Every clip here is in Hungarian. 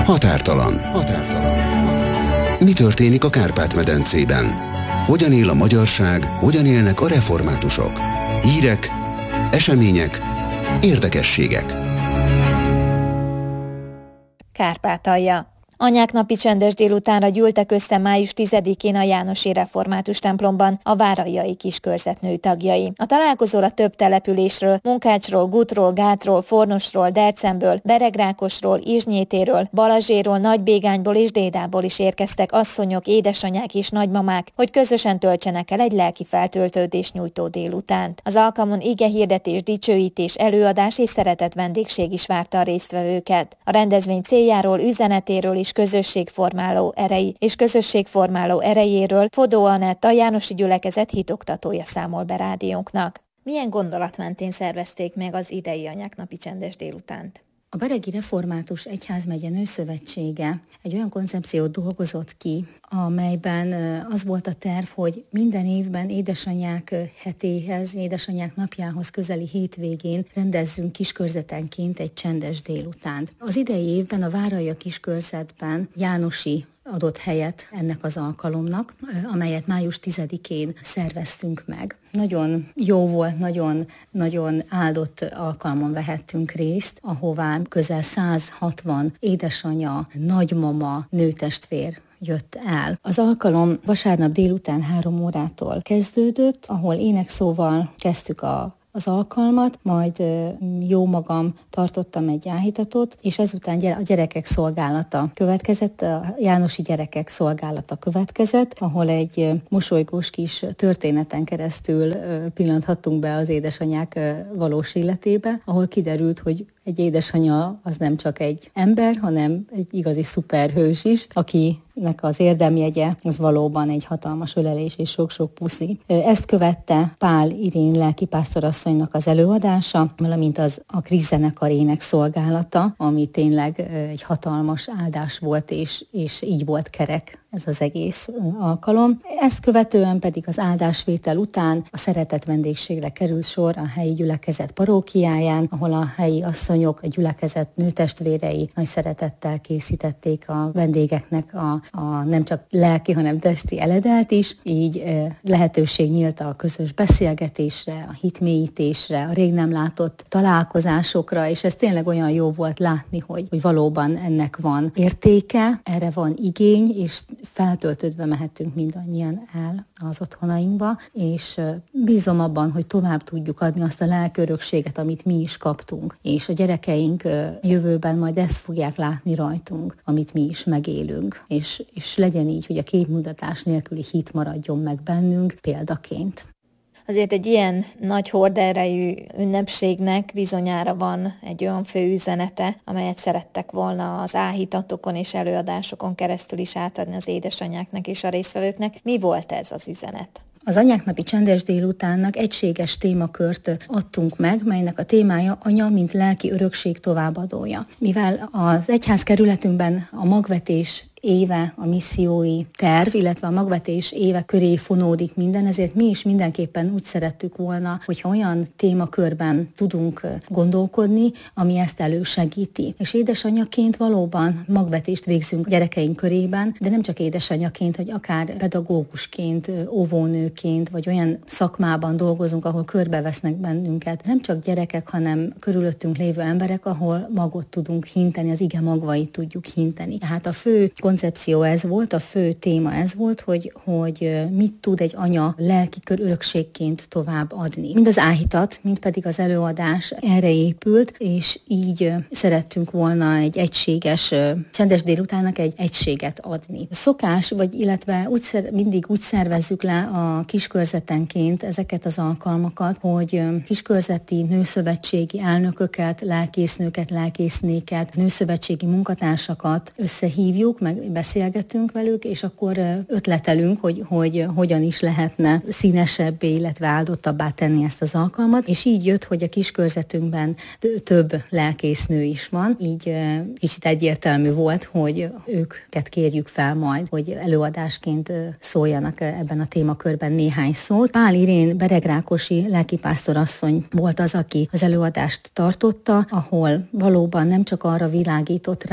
Határtalan. Mi történik a Kárpát-medencében? Hogyan él a magyarság, hogyan élnek a reformátusok? Hírek, események, érdekességek. Kárpátalja. Anyák napi csendes délutánra gyűltek össze május 10-én a Jánosi Református templomban a váraljai kiskörzet tagjai. A találkozóra több településről, Munkácsról, Gutról, Gátról, Fornosról, Dercemből, Beregrákosról, Izsnyétéről, Balazséról, Nagybégányból és Dédából is érkeztek asszonyok, édesanyák és nagymamák, hogy közösen töltsenek el egy lelki feltöltődés nyújtó délutánt. Az alkalmon igehirdetés, dicsőítés, előadás és szeretett vendégség is várta a résztvevőket. A rendezvény céljáról, üzenetéről is közösségformáló erejéről Fodó Anett, a Jánosi gyülekezet hitoktatója számol be rádiónknak. Milyen gondolat mentén szervezték meg az idei anyák napi csendes délutánt? A Beregi Református Egyházmegye Nőszövetsége egy olyan koncepciót dolgozott ki, amelyben az volt a terv, hogy minden évben édesanyák hetéhez, édesanyák napjához közeli hétvégén rendezzünk kiskörzetenként egy csendes délutánt. Az idei évben a Váralja kiskörzetben Jánosi adott helyet ennek az alkalomnak, amelyet május 10-én szerveztünk meg. Nagyon jó volt, nagyon áldott alkalmon vehettünk részt, ahová közel 160 édesanya, nagymama, nőtestvér jött el. Az alkalom vasárnap délután 3 órától kezdődött, ahol énekszóval kezdtük az alkalmat, majd jó magam tartottam egy áhítatot, és ezután a gyerekek szolgálata következett, a Jánosi gyerekek szolgálata következett, ahol egy mosolygós kis történeten keresztül pillanthattunk be az édesanyák valós életébe, ahol kiderült, hogy egy édesanya az nem csak egy ember, hanem egy igazi szuperhős is, akinek az érdemjegye az valóban egy hatalmas ölelés és sok-sok puszi. Ezt követte Pál Irén lelkipásztorasszonynak az előadása, valamint a Krisz zenekar énekszolgálata, ami tényleg egy hatalmas áldás volt, és így volt kerek ez az egész alkalom. Ezt követően pedig az áldásvétel után a szeretett vendégségre került sor a helyi gyülekezet parókiáján, ahol a helyi asszonyok, a gyülekezet nőtestvérei nagy szeretettel készítették a vendégeknek a nem csak lelki, hanem testi eledelt is. Így lehetőség nyílt a közös beszélgetésre, a hitmélyítésre, a rég nem látott találkozásokra, és ez tényleg olyan jó volt látni, hogy valóban ennek van értéke, erre van igény, és feltöltődve mehetünk mindannyian el az otthonainkba, és bízom abban, hogy tovább tudjuk adni azt a lelkiörökséget, amit mi is kaptunk, és a gyerekeink jövőben majd ezt fogják látni rajtunk, amit mi is megélünk, és legyen így, hogy a képmutatás nélküli hit maradjon meg bennünk példaként. Azért egy ilyen nagy horderejű ünnepségnek bizonyára van egy olyan fő üzenete, amelyet szerettek volna az áhítatokon és előadásokon keresztül is átadni az édesanyáknak és a résztvevőknek. Mi volt ez az üzenet? Az anyák napi csendes délutánnak egységes témakört adtunk meg, melynek a témája anya, mint lelki örökség továbbadója. Mivel az egyházkerületünkben a magvetés éve a missziói terv, illetve a magvetés éve köré fonódik minden, ezért mi is mindenképpen úgy szerettük volna, hogyha olyan témakörben tudunk gondolkodni, ami ezt elősegíti. És édesanyaként valóban magvetést végzünk gyerekeink körében, de nem csak édesanyaként, hogy akár pedagógusként, óvónőként, vagy olyan szakmában dolgozunk, ahol körbevesznek bennünket. Nem csak gyerekek, hanem körülöttünk lévő emberek, ahol magot tudunk hinteni, az ige magvait tudjuk hinteni. Tehát a fő koncepció ez volt, a fő téma ez volt, hogy mit tud egy anya lelki örökségként tovább adni. Mind az áhítat, mind pedig az előadás erre épült, és így szerettünk volna egy egységes, csendes délutánnak egy egységet adni. Szokás, illetve mindig úgy szervezzük le a kiskörzetenként ezeket az alkalmakat, hogy kiskörzeti nőszövetségi elnököket, lelkésznőket, lelkésznéket, nőszövetségi munkatársakat összehívjuk, meg beszélgetünk velük, és akkor ötletelünk, hogy hogyan is lehetne színesebbé, illetve áldottabbá tenni ezt az alkalmat, és így jött, hogy a kiskörzetünkben több lelkésznő is van, így kicsit egyértelmű volt, hogy őket kérjük fel majd, hogy előadásként szóljanak ebben a témakörben néhány szót. Pál Irén beregrákosi lelkipásztorasszony volt az, aki az előadást tartotta, ahol valóban nem csak arra világított rá,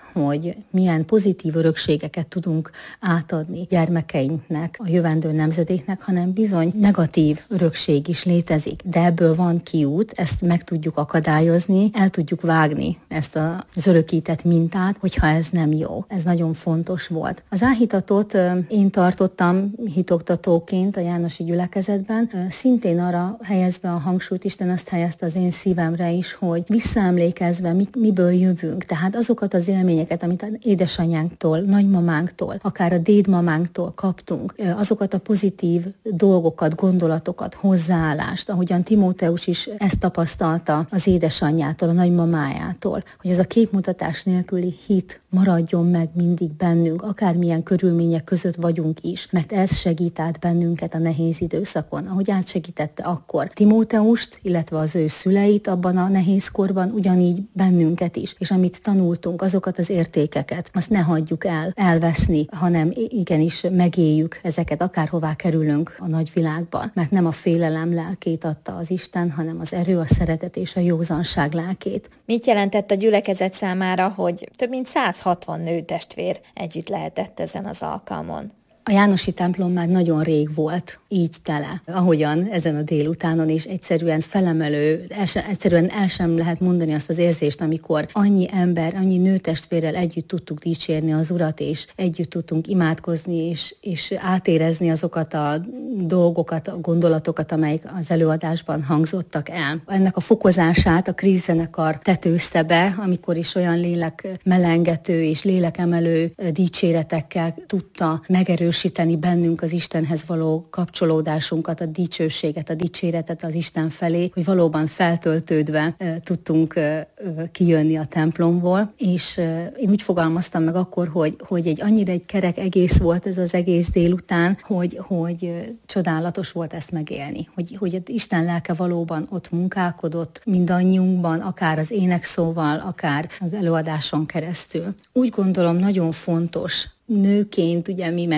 hogy milyen pozitív örökségeket tudunk átadni gyermekeinknek, a jövendő nemzedéknek, hanem bizony negatív örökség is létezik. De ebből van kiút, ezt meg tudjuk akadályozni, el tudjuk vágni ezt az örökített mintát, hogyha ez nem jó. Ez nagyon fontos volt. Az áhítatot én tartottam hitoktatóként a jánosi gyülekezetben, szintén arra helyezve a hangsúlyt, Isten azt helyezte az én szívemre is, hogy visszaemlékezve miből jövünk, tehát azokat az élményeket, amit az édesanyánktól, nagymamánktól, akár a dédmamánktól kaptunk, azokat a pozitív dolgokat, gondolatokat, hozzáállást, ahogyan Timóteus is ezt tapasztalta az édesanyjától, a nagymamájától, hogy ez a képmutatás nélküli hit maradjon meg mindig bennünk, akármilyen körülmények között vagyunk is, mert ez segít át bennünket a nehéz időszakon, ahogy átsegítette akkor Timóteust, illetve az ő szüleit abban a nehéz korban, ugyanígy bennünket is. És amit tanultunk, azokat az értékeket, azt ne hagyjuk elveszni, hanem igenis megéljük ezeket, akárhová kerülünk a nagyvilágban, mert nem a félelem lelkét adta az Isten, hanem az erő, a szeretet és a józanság lelkét. Mit jelentett a gyülekezet számára, hogy több mint 160 nőtestvér együtt lehetett ezen az alkalmon? A jánosi templom már nagyon rég volt így tele, ahogyan ezen a délutánon is egyszerűen felemelő, egyszerűen el sem lehet mondani azt az érzést, amikor annyi ember, annyi nőtestvérrel együtt tudtuk dicsérni az Urat, és együtt tudtunk imádkozni, és átérezni azokat a dolgokat, a gondolatokat, amelyek az előadásban hangzottak el. Ennek a fokozását a Krisz zenekar tetőzte be, amikor is olyan lélekmelengető és lélekemelő dicséretekkel tudta megerősíteni bennünk az Istenhez való kapcsolódásunkat, a dicsőséget, a dicséretet az Isten felé, hogy valóban feltöltődve tudtunk kijönni a templomból, és én úgy fogalmaztam meg akkor, hogy annyira egy kerek egész volt ez az egész délután, hogy csodálatos volt ezt megélni, hogy Isten lelke valóban ott munkálkodott mindannyiunkban, akár az énekszóval, akár az előadáson keresztül. Úgy gondolom, nagyon fontos nőként, ugye mi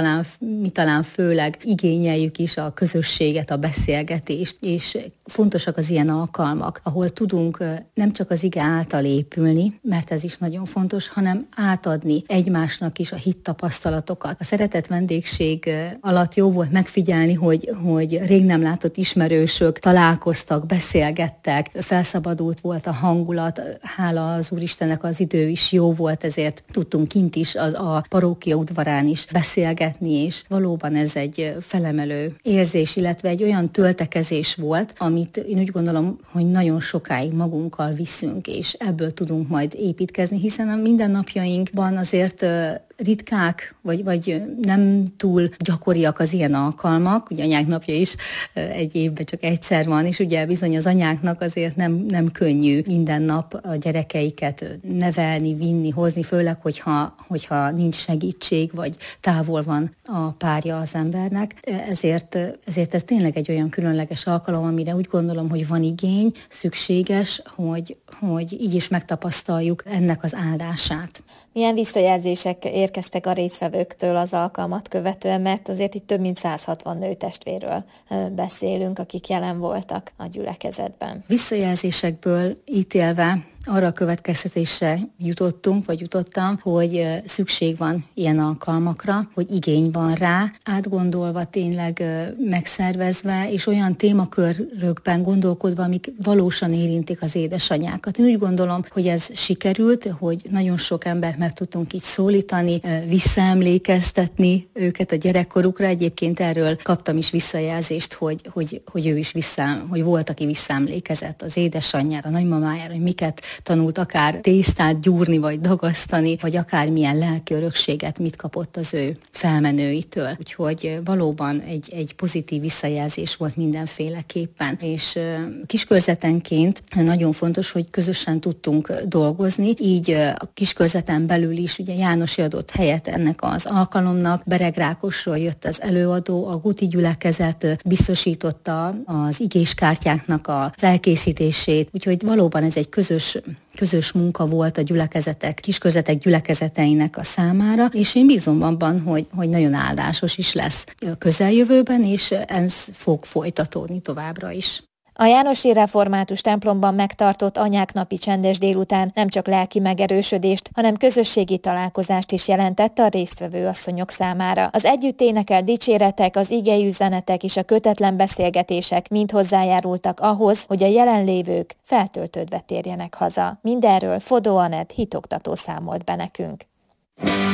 talán főleg igényeljük is a közösséget, a beszélgetést, és fontosak az ilyen alkalmak, ahol tudunk nem csak az ige által épülni, mert ez is nagyon fontos, hanem átadni egymásnak is a hittapasztalatokat. A szeretett vendégség alatt jó volt megfigyelni, hogy rég nem látott ismerősök találkoztak, beszélgettek, felszabadult volt a hangulat, hála az Úristennek az idő is jó volt, ezért tudtunk kint is a parókia udvarán is beszélgetni, és valóban ez egy felemelő érzés, illetve egy olyan töltekezés volt, amit én úgy gondolom, hogy nagyon sokáig magunkkal viszünk, és ebből tudunk majd építkezni, hiszen a mindennapjainkban azért ritkák, vagy nem túl gyakoriak az ilyen alkalmak. Ugye anyák napja is egy évben csak egyszer van, és ugye bizony az anyáknak azért nem könnyű minden nap a gyerekeiket nevelni, vinni, hozni, főleg, hogyha nincs segítség, vagy távol van a párja az embernek. Ezért ez tényleg egy olyan különleges alkalom, amire úgy gondolom, hogy van igény, szükséges, hogy így is megtapasztaljuk ennek az áldását. Milyen visszajelzések érkeztek a résztvevőktől az alkalmat követően, mert azért itt több mint 160 nőtestvérről beszélünk, akik jelen voltak a gyülekezetben. Visszajelzésekből ítélve arra a következtetésre jutottam, hogy szükség van ilyen alkalmakra, hogy igény van rá, átgondolva tényleg megszervezve, és olyan témakörökben gondolkodva, amik valósan érintik az édesanyákat. Én úgy gondolom, hogy ez sikerült, hogy nagyon sok embert meg tudtunk így szólítani, visszaemlékeztetni őket a gyerekkorukra. Egyébként erről kaptam is visszajelzést, hogy ő is hogy volt, aki visszaemlékezett az édesanyjára, a nagymamájára, hogy miket tanult akár tésztát gyúrni, vagy dagasztani, vagy akármilyen lelki örökséget mit kapott az ő felmenőitől. Úgyhogy valóban egy pozitív visszajelzés volt mindenféleképpen. És kiskörzetenként nagyon fontos, hogy közösen tudtunk dolgozni, így a kiskörzetben belül is ugye Jánosi adott helyet ennek az alkalomnak. Beregrákosról jött az előadó, a Guti gyülekezet biztosította az igéskártyáknak az elkészítését, úgyhogy valóban ez egy közös munka volt a gyülekezetek, kiskörzetek gyülekezeteinek a számára, és én bízom abban, hogy nagyon áldásos is lesz a közeljövőben, és ez fog folytatódni továbbra is. A Jánosi Református templomban megtartott Anyák napi csendes délután nem csak lelki megerősödést, hanem közösségi találkozást is jelentett a résztvevő asszonyok számára. Az együtt énekelt dicséretek, az igei üzenetek és a kötetlen beszélgetések mind hozzájárultak ahhoz, hogy a jelenlévők feltöltődve térjenek haza. Mindenről Fodó Anett hitoktató számolt be nekünk.